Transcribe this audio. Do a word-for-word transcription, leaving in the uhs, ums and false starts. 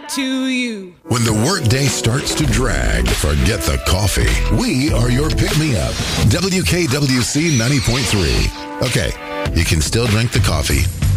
to you. When the workday starts to drag, forget the coffee. We are your pick-me-up. W K W C ninety point three. Okay, you can still drink the coffee,